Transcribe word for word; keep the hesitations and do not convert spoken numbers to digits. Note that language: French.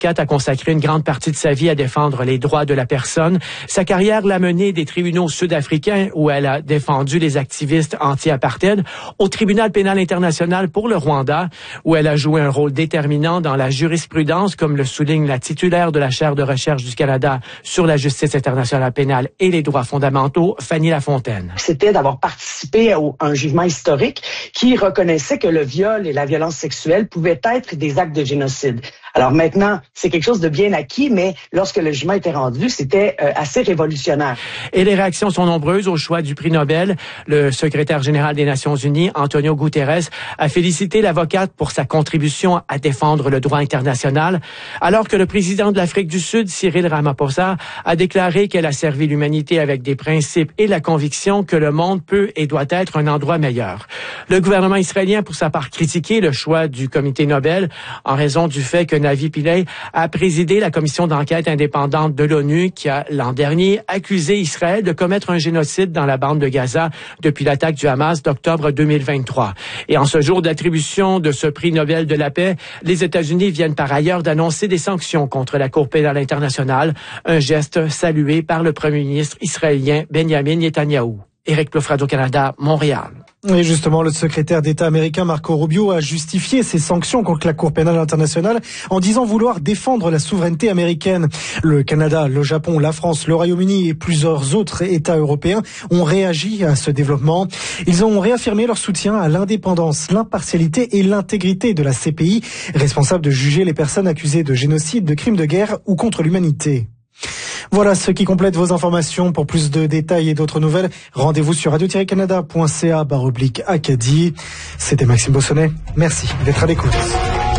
Kat a consacré une grande partie de sa vie à défendre les droits de la personne. Sa carrière l'a menée des tribunaux sud-africains où elle a défendu les activistes anti-apartheid, au tribunal pénal international pour le Rwanda où elle a joué un rôle déterminant dans la jurisprudence, comme le souligne la titulaire de la chaire de recherche du Canada sur la justice internationale pénale et les droits fondamentaux, Fanny Lafontaine. C'était d'avoir participé à un jugement historique qui reconnaissait que le viol et la violence sexuelle pouvaient être des actes de génocide. Alors maintenant, c'est quelque chose de bien acquis, mais lorsque le jugement était rendu, c'était euh, assez révolutionnaire. Et les réactions sont nombreuses au choix du prix Nobel. Le secrétaire général des Nations Unies, Antonio Guterres, a félicité l'avocate pour sa contribution à défendre le droit international, alors que le président de l'Afrique du Sud, Cyril Ramaphosa, a déclaré qu'elle a servi l'humanité avec des principes et la conviction que le monde peut et doit être un endroit meilleur. Le gouvernement israélien, pour sa part, critiqué le choix du comité Nobel en raison du fait que Navi Pillay a présidé la commission d'enquête indépendante de l'ONU qui a, l'an dernier, accusé Israël de commettre un génocide dans la bande de Gaza depuis l'attaque du Hamas d'octobre deux mille vingt-trois. Et en ce jour d'attribution de ce prix Nobel de la paix, les États-Unis viennent par ailleurs d'annoncer des sanctions contre la Cour pénale internationale, un geste salué par le premier ministre israélien Benjamin Netanyahou. Éric Plouffe, Radio-Canada, Montréal. Et justement, le secrétaire d'État américain Marco Rubio a justifié ses sanctions contre la Cour pénale internationale en disant vouloir défendre la souveraineté américaine. Le Canada, le Japon, la France, le Royaume-Uni et plusieurs autres États européens ont réagi à ce développement. Ils ont réaffirmé leur soutien à l'indépendance, l'impartialité et l'intégrité de la C P I, responsable de juger les personnes accusées de génocide, de crimes de guerre ou contre l'humanité. Voilà ce qui complète vos informations. Pour plus de détails et d'autres nouvelles, rendez-vous sur radio tiret canada point c a barre oblique Acadie. C'était Maxime Bossonnet. Merci d'être à l'écoute.